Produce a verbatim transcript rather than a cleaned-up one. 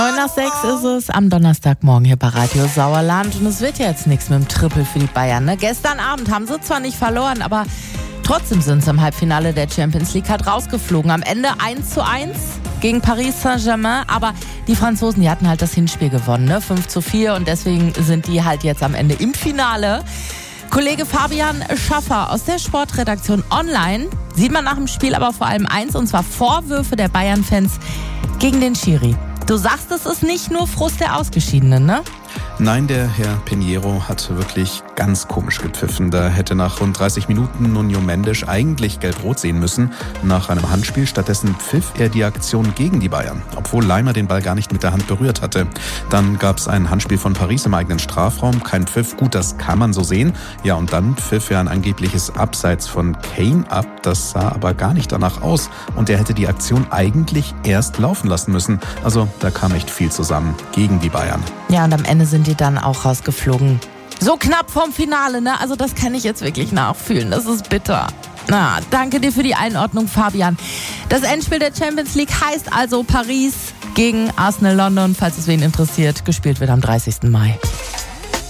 neun nach sechs ist es am Donnerstagmorgen hier bei Radio Sauerland. Und es wird ja jetzt nichts mit dem Triple für die Bayern. Ne? Gestern Abend haben sie zwar nicht verloren, aber trotzdem sind sie im Halbfinale der Champions League halt rausgeflogen. Am Ende eins zu eins gegen Paris Saint-Germain. Aber die Franzosen, die hatten halt das Hinspiel gewonnen, ne? fünf zu vier. Und deswegen sind die halt jetzt am Ende im Finale. Kollege Fabian Schaffer aus der Sportredaktion Online sieht man nach dem Spiel aber vor allem eins, und zwar Vorwürfe der Bayern-Fans gegen den Schiri. Du sagst, es ist nicht nur Frust der Ausgeschiedenen, ne? Nein, der Herr Pinheiro hat wirklich ganz komisch gepfiffen. Da hätte nach rund dreißig Minuten Nuno Mendes eigentlich gelb-rot sehen müssen nach einem Handspiel. Stattdessen pfiff er die Aktion gegen die Bayern, obwohl Leimer den Ball gar nicht mit der Hand berührt hatte. Dann gab es ein Handspiel von Paris im eigenen Strafraum. Kein Pfiff, gut, das kann man so sehen. Ja, und dann pfiff er ein angebliches Abseits von Kane ab. Das sah aber gar nicht danach aus. Und er hätte die Aktion eigentlich erst laufen lassen müssen. Also da kam echt viel zusammen gegen die Bayern. Ja, und am Ende sind die dann auch rausgeflogen. So knapp vom Finale, ne? Also das kann ich jetzt wirklich nachfühlen. Das ist bitter. Na, danke dir für die Einordnung, Fabian. Das Endspiel der Champions League heißt also Paris gegen Arsenal London, falls es wen interessiert. Gespielt wird am dreißigsten Mai.